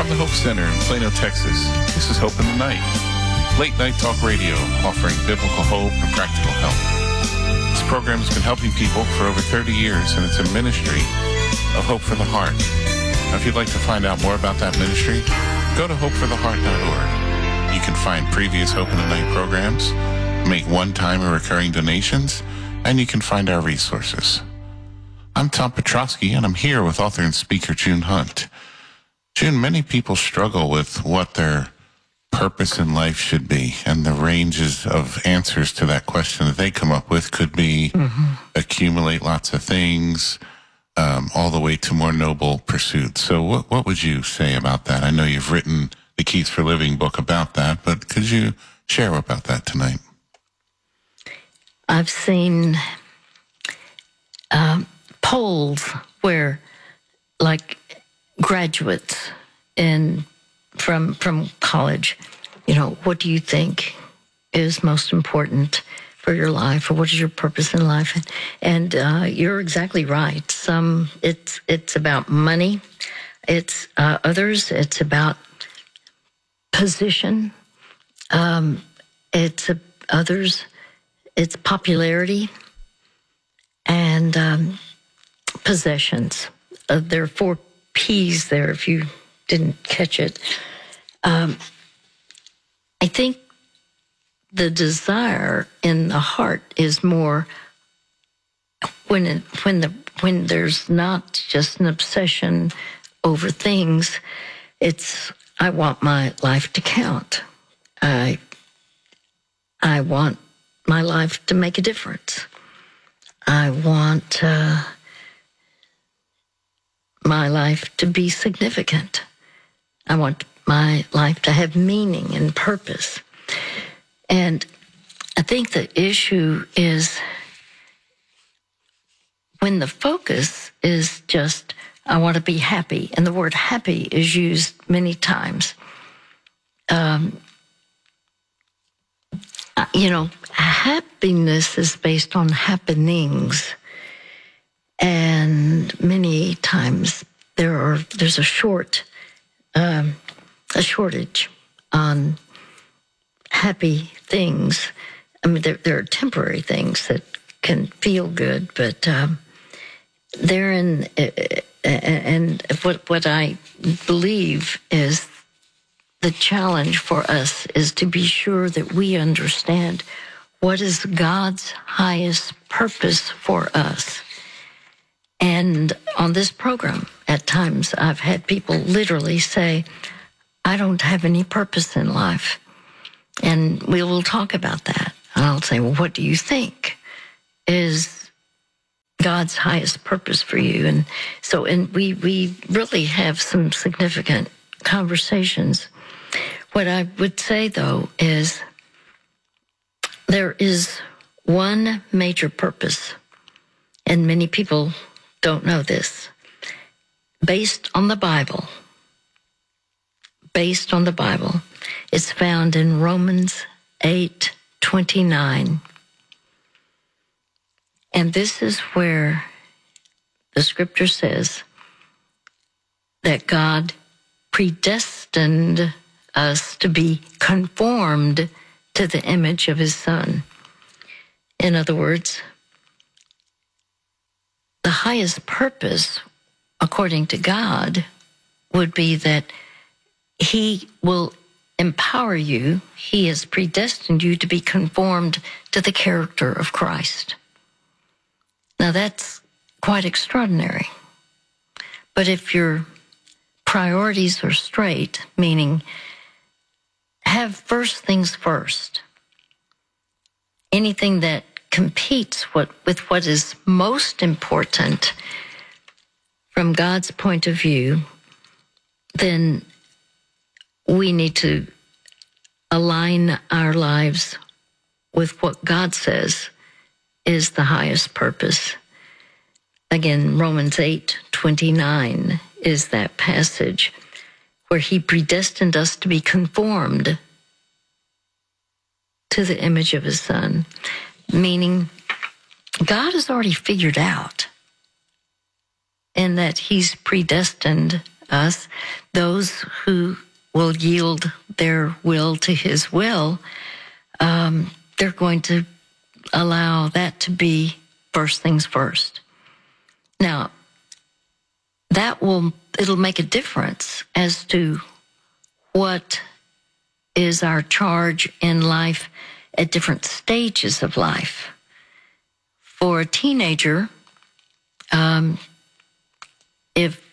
From the Hope Center in Plano, Texas, this is Hope in the Night. Late night talk radio offering biblical hope and practical help. This program has been helping people for over 30 years, and it's a ministry of Hope for the Heart. Now, if you'd like to find out more about that ministry, go to hopefortheheart.org. You can find previous Hope in the Night programs, make one-time or recurring donations, and you can find our resources. I'm Tom Petrosky, and I'm here with author and speaker June Hunt. June, many people struggle with what their purpose in life should be, and the ranges of answers to that question that they come up with could be accumulate lots of things, all the way to more noble pursuits. So what would you say about that? I know you've written the Keys for Living book about that, but could you share about that tonight? I've seen polls where, like, graduates from college, what do you think is most important for your life, or what is your purpose in life? And you're exactly right. Some it's about money. It's others. It's about position. It's others. It's popularity and possessions. There are 4 P's there, if you didn't catch it. I think the desire in the heart is more when there's not just an obsession over things. It's, I want my life to count. I want my life to make a difference. I want my life to be significant. I want my life to have meaning and purpose. And I think the issue is when the focus is just, I want to be happy, and the word happy is used many times. Happiness is based on happenings. And many times there's a shortage on happy things. I mean, there are temporary things that can feel good, but they're in. And what I believe is the challenge for us is to be sure that we understand what is God's highest purpose for us. And on this program, at times, I've had people literally say, I don't have any purpose in life. And we will talk about that. And I'll say, well, what do you think is God's highest purpose for you? And so, we really have some significant conversations. What I would say, though, is there is one major purpose, and many people don't know this, based on the Bible. It's found in Romans 8:29. And this is where the scripture says that God predestined us to be conformed to the image of his Son. In other words, the highest purpose, according to God, would be that he will empower you. He has predestined you to be conformed to the character of Christ. Now, that's quite extraordinary. But if your priorities are straight, meaning have first things first, anything that competes with what is most important from God's point of view, then we need to align our lives with what God says is the highest purpose. Again, Romans 8:29 is that passage where he predestined us to be conformed to the image of his Son, meaning God has already figured out in that he's predestined us, those who will yield their will to his will, they're going to allow that to be first things first. Now, it'll make a difference as to what is our charge in life at different stages of life. For a teenager, if